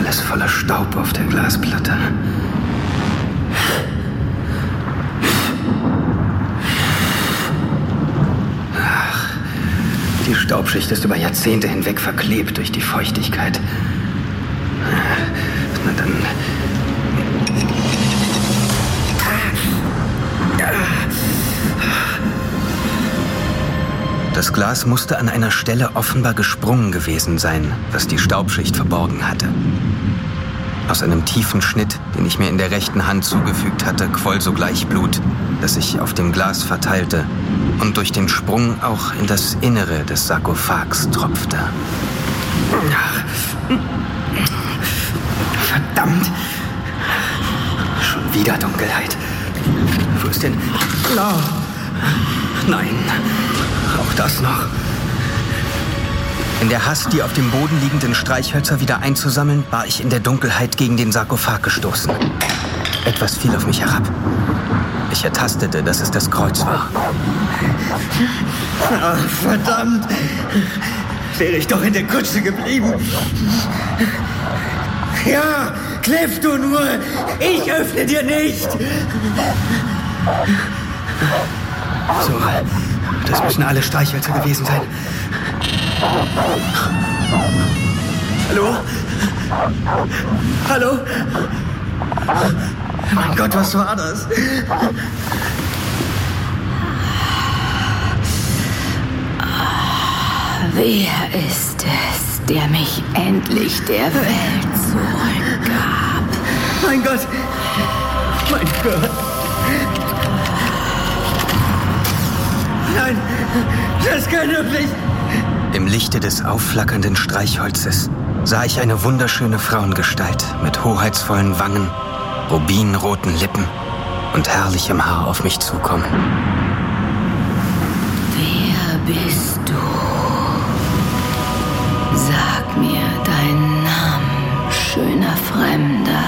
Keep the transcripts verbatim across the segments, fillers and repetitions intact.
Alles voller Staub auf der Glasplatte. Ach, die Staubschicht ist über Jahrzehnte hinweg verklebt durch die Feuchtigkeit. Na dann... Das Glas musste an einer Stelle offenbar gesprungen gewesen sein, was die Staubschicht verborgen hatte. Aus einem tiefen Schnitt, den ich mir in der rechten Hand zugefügt hatte, quoll sogleich Blut, das sich auf dem Glas verteilte und durch den Sprung auch in das Innere des Sarkophags tropfte. Verdammt! Schon wieder Dunkelheit. Wo ist denn... No. Nein, auch das noch. In der Hast, die auf dem Boden liegenden Streichhölzer wieder einzusammeln, war ich in der Dunkelheit gegen den Sarkophag gestoßen. Etwas fiel auf mich herab. Ich ertastete, dass es das Kreuz war. Ach, verdammt! Wäre ich doch in der Kutsche geblieben. Ja, kläff du nur! Ich öffne dir nicht! So, das müssen alle Streichhölzer gewesen sein. Hallo? Hallo? Mein Gott, was war das? Wer ist es, der mich endlich der Welt zurückgab? Mein Gott! Mein Gott! Nein, das kann doch nicht... Im Lichte des aufflackernden Streichholzes sah ich eine wunderschöne Frauengestalt mit hoheitsvollen Wangen, rubinroten Lippen und herrlichem Haar auf mich zukommen. Wer bist du? Sag mir deinen Namen, schöner Fremder.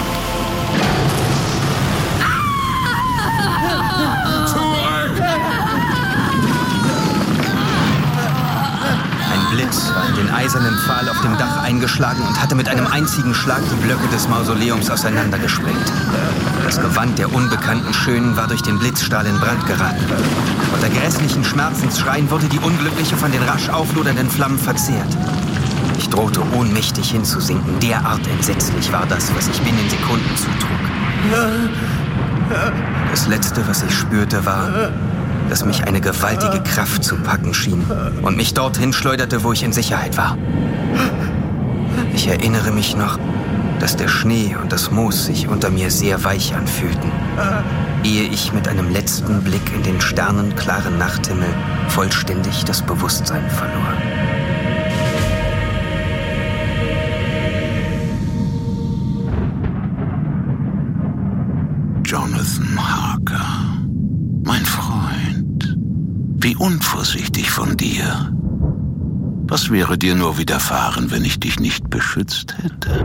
Ein Blitz war in den eisernen Pfahl auf dem Dach eingeschlagen und hatte mit einem einzigen Schlag die Blöcke des Mausoleums auseinandergesprengt. Das Gewand der unbekannten Schönen war durch den Blitzstrahl in Brand geraten. Unter grässlichen Schmerzensschreien wurde die Unglückliche von den rasch auflodernden Flammen verzehrt. Ich drohte ohnmächtig hinzusinken. Derart entsetzlich war das, was ich binnen Sekunden zutrug. Das Letzte, was ich spürte, war, dass mich eine gewaltige Kraft zu packen schien und mich dorthin schleuderte, wo ich in Sicherheit war. Ich erinnere mich noch, dass der Schnee und das Moos sich unter mir sehr weich anfühlten, ehe ich mit einem letzten Blick in den sternenklaren Nachthimmel vollständig das Bewusstsein verlor. Jonathan Harker, mein Freund, wie unvorsichtig von dir. Was wäre dir nur widerfahren, wenn ich dich nicht beschützt hätte?